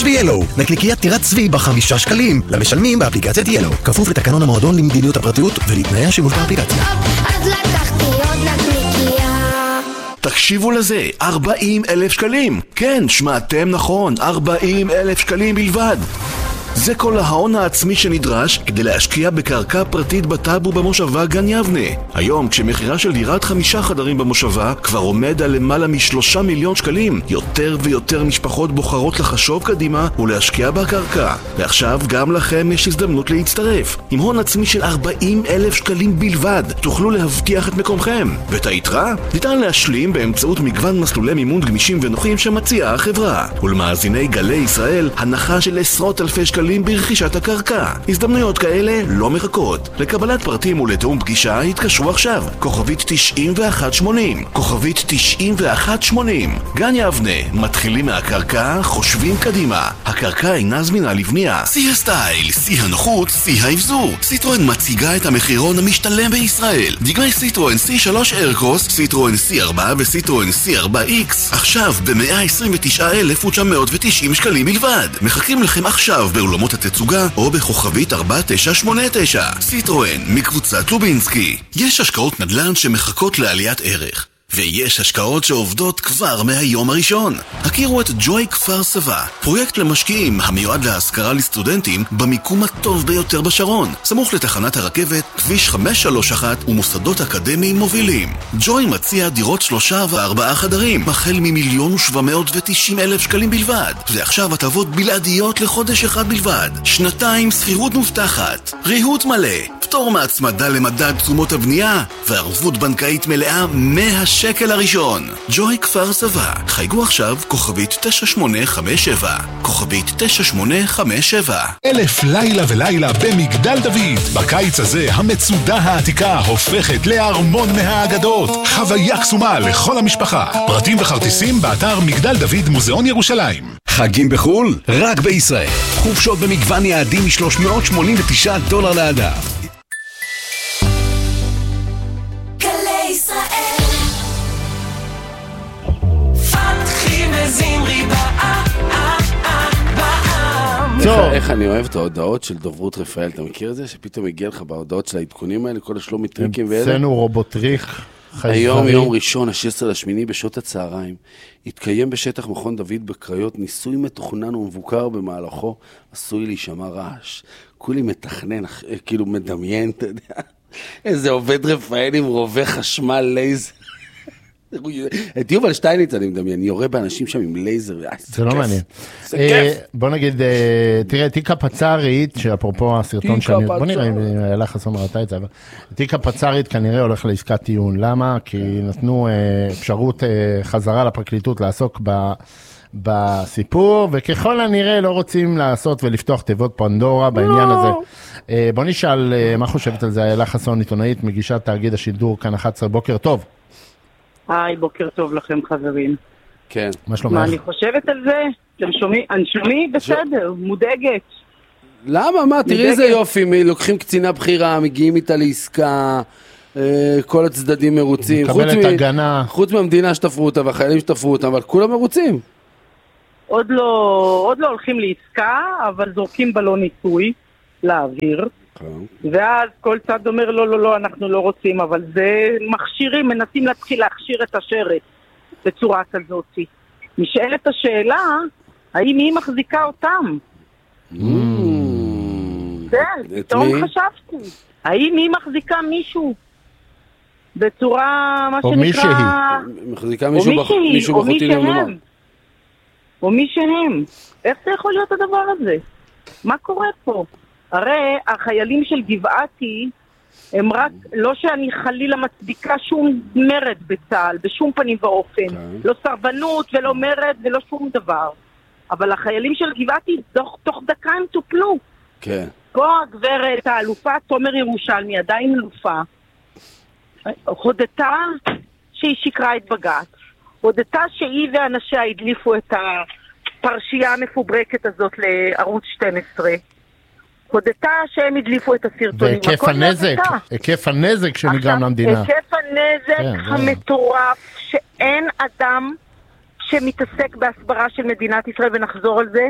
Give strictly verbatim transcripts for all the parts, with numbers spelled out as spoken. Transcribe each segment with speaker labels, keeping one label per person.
Speaker 1: חדש ב-Yellow. נקניקיית טירת צבי בחמישה שקלים. למשלמים באפליקציית Yellow. כפוף לתקנון המועדון למדיניות הפרטיות ולתנאי השימוש באפליקציה.
Speaker 2: אז לקחתי עוד נקניקייה.
Speaker 3: תקשיבו לזה, ארבעים אלף שקלים. כן, שמעתם נכון, ארבעים אלף שקלים בלבד. זה כל ההון העצמי שנדרש כדי להשקיע בקרקע פרטית בטאבו במושבה גן יבנה. היום, כשמחירה של דירת חמישה חדרים במושבה כבר עומד על למעלה משלושה מיליון שקלים, יותר ויותר משפחות בוחרות לחשוב קדימה ולהשקיע בקרקע. ועכשיו גם לכם יש הזדמנות להצטרף. עם הון עצמי של ארבעים אלף שקלים בלבד, תוכלו להבטיח את מקומכם. ואת היתרה ניתן להשלים באמצעות מגוון מסלולי מימון גמישים ונוחים שמציעה החברה. ולמאזיני גלי ישראל, הנחה של עשרות אלפי שקלים ברכישת הקרקע. הזדמנויות כאלה לא מחכות. לקבלת פרטים ולתאום פגישה התקשרו עכשיו. כוכבית תשעים ואחת שמונים. כוכבית תשעים ואחת שמונים. גן יבנה, מתחילים מהקרקע, חושבים קדימה. הקרקע אינה זמינה לבנייה. שיא הסטייל, שיא הנוחות, שיא האבזור. סיטרואן מציגה את המחירון המשתלם בישראל. דגמי סיטרואן סי שלוש איירקרוס, סיטרואן סי ארבע וסיטרואן סי ארבע איקס. עכשיו ב-מאה עשרים ותשעה אלף ותשע מאות ותשעים שקלים בלבד. מחכים לכם עכשיו בעולמות התצוגה או בכוכבית ארבע תשע שמונה תשע. סיטרואן מקבוצת לובינסקי. יש השקעות נדל"ן שמחכות לעליית ערך, ויש השקעות שעובדות כבר מהיום הראשון. הכירו את ג'וי כפר סבא, פרויקט למשקיעים המיועד להשכרה לסטודנטים במיקום הטוב ביותר בשרון, סמוך לתחנת הרכבת, כביש חמש שלוש אחת ומוסדות אקדמיים מובילים. ג'וי מציע דירות שלושה וארבעה חדרים, החל ממיליון ושבע מאות ותשעים אלף שקלים בלבד, ועכשיו הטבות בלעדיות לחודש אחד בלבד. שנתיים שכירות מובטחת, ריהוט מלא, פטור מהצמדה למדד תשומות הבנייה, וערבות בנקאית מלאה מהשקל הראשון. ג'וי כפר סבא, חייגו עכשיו כוכבית תשע שמונה חמש שבע, כוכבית תשע שמונה חמש שבע.
Speaker 4: אלף לילה ולילה במגדל דוד. בקיץ הזה המצודה העתיקה הופכת לארמון מהאגדות. חוויה קסומה לכל המשפחה. פרטים וכרטיסים באתר מגדל דוד מוזיאון ירושלים.
Speaker 1: חגים בחול? רק בישראל. חופשות במגוון יעדים מ-שלוש מאות שמונים ותשעה דולר לאדם.
Speaker 5: איך אני אוהב את ההודעות של דוברות רפאל, אתה מכיר את זה? שפתאום הגיע לך בהודעות של העדכונים האלה, כל השלומי טריקים ואלה?
Speaker 6: אצלנו רובוטריך חייזרי.
Speaker 5: היום, יום ראשון, ה-שישה עשר לשמיני בשעות הצהריים, התקיים בשטח מכון דוד בקריות ניסוי מתוכנן ומבוקר, במהלכו עשוי להישמע רעש. כולי מתכנן, כאילו מדמיין, אתה יודע, איזה עובד רפאל עם רובה חשמל לייזר. את יובל שטייניץ אני מדמיין, יורה באנשים שם עם לייזר.
Speaker 6: זה לא מעניין. בוא נגיד, תראה, תיקה פצרית, שאפרופו הסרטון שאני... בוא נראה אם אלה חסון ראתה את זה, אבל תיקה פצרית כנראה הולך לעסקת טיעון. למה? כי נתנו אפשרות חזרה לפרקליטות לעסוק בסיפור, וככל הנראה לא רוצים לעשות ולפתוח תיבות פנדורה בעניין הזה. בוא נשאל מה חושבת על זה, אלה חסון, עיתונאית, מגישת תאגיד השידור כאן אחת עשרה, בוקר טוב.
Speaker 7: היי, בוקר טוב לכם חברים.
Speaker 5: כן.
Speaker 6: מה שלומך?
Speaker 7: מה אני חושבת על זה? אתם שומעים? אני שומעי בסדר, מודאגת.
Speaker 5: למה? מה? תראי איזה יופי, לוקחים קצינה בחירה, מגיעים איתה לעסקה, כל הצדדים מרוצים.
Speaker 6: מקבלת הגנה.
Speaker 5: חוץ מהמדינה שתפרו אותה והחיילים שתפרו אותה, אבל כולם מרוצים.
Speaker 7: עוד לא, עוד לא הולכים לעסקה, אבל זורקים בלון ניסוי לאוויר. ואז כל צד אומר לא, לא, לא, אנחנו לא רוצים, אבל זה מכשירים, מנסים להתחיל להכשיר את השרת בצורה כזאת. נשאלת השאלה, האם היא מחזיקה אותם? כן, פתאום חשבתי. האם היא מחזיקה מישהו בצורה, מה שנקרא...
Speaker 6: או מישהי.
Speaker 5: מחזיקה מישהו בחוטי נאמר.
Speaker 7: או מי שהם. איך זה יכול להיות הדבר הזה? מה קורה פה? הרי החיילים של גבעתי הם רק, לא שאני חלילה מצדיקה שום מרד בצה"ל, בשום פנים ואופן. Okay. לא סרבנות ולא מרד ולא שום דבר. אבל החיילים של גבעתי תוך, תוך דקה הם טופלו.
Speaker 5: כן. Okay.
Speaker 7: פה הגברת, האלופה תומר ירושלמי, עדיין אלופה, הודתה שהיא שיקרה את בג"ץ. הודתה שהיא ואנשיה הדליפו את הפרשייה המפוברקת הזאת לערוץ שתים עשרה. הודתה שהם הדליפו את הסרטונים.
Speaker 6: והיקף הנזק, היקף הנזק שנגרם למדינה.
Speaker 7: היקף הנזק המטורף, שאין אדם שמתעסק בהסברה של מדינת ישראל, ונחזור על זה,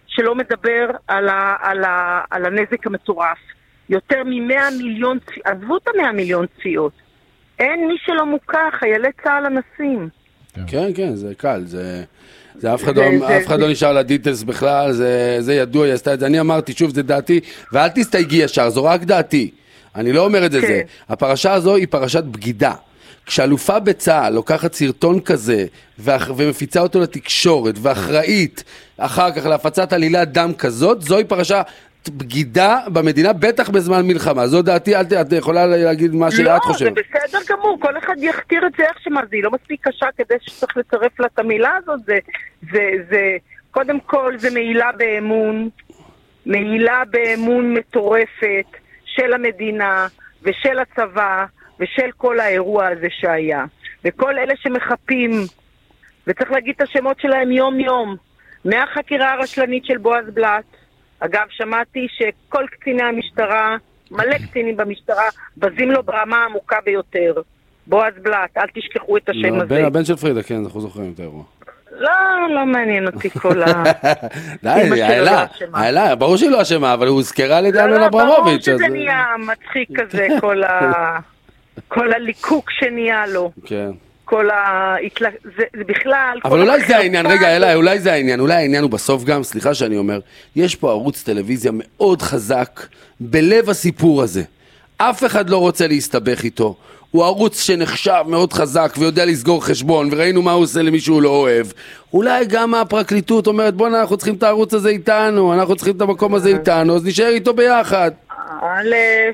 Speaker 7: שלא מדבר על, ה, על, ה, על הנזק המטורף. יותר מ-מאה מיליון, עזבו את ה-מאה מיליון צפיות. אין מי שלא מוכר, חיילי צהל אנסים.
Speaker 5: כן, כן, זה קל, זה... זה אף אחד, זה, לא, זה, אף אחד זה... לא נשאר לדיטלס בכלל, זה, זה ידוע, היא עשתה את זה. אני אמרתי, שוב, זה דעתי, ואל תסתייגי ישר, זו רק דעתי. אני לא אומר את זה, כן. זה. הפרשה הזו היא פרשת בגידה. כשאלופה בצהל לוקחת סרטון כזה, ומפיצה אותו לתקשורת, ואחראית אחר כך להפצת עלילת דם כזאת, זוהי פרשה בגידה במדינה, בטח בזמן מלחמה. זו דעתי, אל ת, את יכולה להגיד מה שאת חושבת.
Speaker 7: לא, זה בסדר גמור, כל אחד יכתיר את זה איך שמה, זה היא לא מספיק קשה כדי שצריך לצרף לה את המילה הזאת, זה, זה, זה, קודם כל זה מעילה באמון, מעילה באמון מטורפת של המדינה ושל הצבא ושל כל האירוע הזה שהיה. וכל אלה שמחפים, וצריך להגיד את השמות שלהם יום יום, מהחקירה הרשלנית של בועז בלט, אגב, שמעתי שכל קציני המשטרה, מלא קצינים במשטרה, בזים לו ברמה העמוקה ביותר. בועז בלט, אל תשכחו את השם הזה.
Speaker 5: הבן של פרידה, כן, אנחנו זוכרים את האירוע.
Speaker 7: לא, לא מעניין אותי כל ה...
Speaker 5: די, העלה, העלה, ברור שהיא לא אשמה, אבל הוא הוזכרה לי דאלון אברמוביץ'.
Speaker 7: ברור שזה נהיה מצחיק כזה, כל הליקוק שנהיה לו.
Speaker 5: כן.
Speaker 7: כל ה... זה, זה בכלל...
Speaker 5: אבל אולי זה העניין, רגע, אלה, אולי זה העניין, אולי העניין הוא בסוף גם, סליחה שאני אומר, יש פה ערוץ טלוויזיה מאוד חזק בלב הסיפור הזה. אף אחד לא רוצה להסתבך איתו. הוא ערוץ שנחשב מאוד חזק ויודע לסגור חשבון, וראינו מה הוא עושה למי שהוא לא אוהב. אולי גם הפרקליטות אומרת, בוא, אנחנו צריכים את הערוץ הזה איתנו, אנחנו צריכים את המקום הזה איתנו, אז נשאר איתו ביחד.
Speaker 7: א',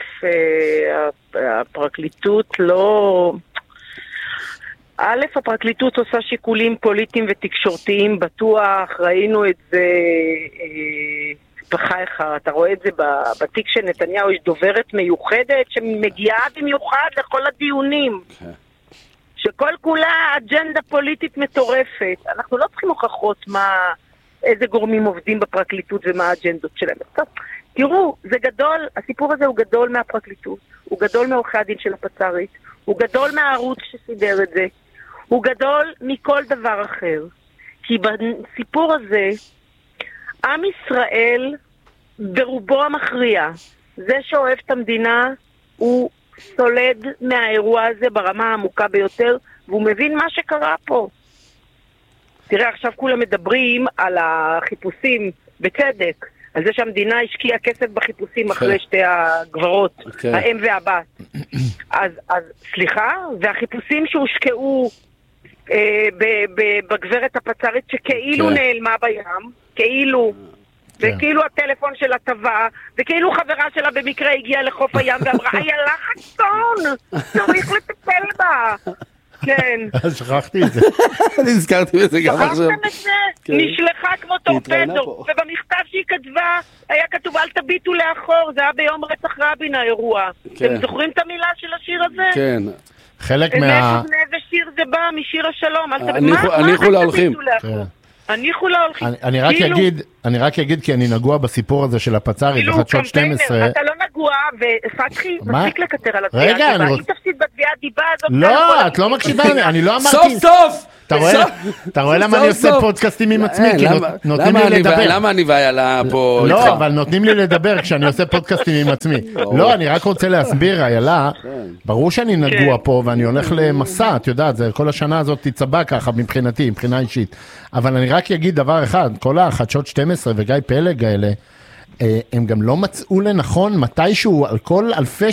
Speaker 7: הפרקליטות לא... א', הפרקליטות עושה שיקולים פוליטיים ותקשורתיים, בטוח, ראינו את זה אה, בחייך, אתה רואה את זה בתיק של נתניהו, יש דוברת מיוחדת שמגיעה במיוחד לכל הדיונים, okay. שכל כולה אג'נדה פוליטית מטורפת. אנחנו לא צריכים הוכחות מה, איזה גורמים עובדים בפרקליטות ומה האג'נדות שלהם. טוב, תראו, זה גדול, הסיפור הזה הוא גדול מהפרקליטות, הוא גדול מעורכי הדין של הפצ"רית, הוא גדול מהערוץ שסידר את זה, הוא גדול מכל דבר אחר. כי בסיפור הזה, עם ישראל ברובו המכריע, זה שאוהב את המדינה, הוא סולד מהאירוע הזה ברמה העמוקה ביותר, והוא מבין מה שקרה פה. תראה, עכשיו כולם מדברים על החיפושים בצדק, על זה שהמדינה השקיעה כסף בחיפושים אחרי שתי הגברות, האם והבת. אז, אז סליחה, והחיפושים שהושקעו אה, ב- ב- בגברת הפצ"רית שכאילו נעלמה בים, כאילו, וכאילו הטלפון של הטבע, וכאילו חברה שלה במקרה הגיעה לחוף הים ואמרה, איילה חסון, צריך לטפל בה. כן.
Speaker 6: שכחתי את זה.
Speaker 5: אני הזכרתי בזה גם עכשיו.
Speaker 7: שכחתם את זה? נשלחה כמו טורפדו, ובמכתב שהיא כתבה, היה כתוב אל תביטו לאחור, זה היה ביום רצח רבין האירוע. אתם זוכרים את המילה של השיר הזה?
Speaker 5: כן.
Speaker 7: חלק מה... מאיזה שיר זה בא? משיר השלום.
Speaker 5: הניחו להולכים.
Speaker 7: הניחו להולכים.
Speaker 6: אני רק אגיד, אני רק אגיד כי אני נגוע בסיפור הזה של הפצ"רית בחדשות שתים עשרה.
Speaker 7: אתה לא נגוע, ופתחי, מספיק לקטר על התביעה
Speaker 6: דיבה.
Speaker 7: אם תפסיד בתביעה דיבה הזאת...
Speaker 6: לא, את לא מקשיבה, אני לא אמרתי...
Speaker 5: סוף סוף!
Speaker 6: אתה רואה למה אני עושה פודקאסטים עם עצמי? כי נותנים לי לדבר.
Speaker 5: למה אני ואיילה פה...
Speaker 6: לא, אבל נותנים לי לדבר כשאני עושה פודקאסטים עם עצמי. לא, אני רק רוצה להסביר, איילה, ברור שאני נגוע פה ואני הולך למסע, את יודעת, כל השנה הזאת תצבע ככה מבחינתי, מבחינה אישית. אבל אני רק אגיד דבר אחד, כל החדשות שתים עשרה וגיא פלג האלה, הם גם לא מצאו לנכון מתישהו על כל אלפי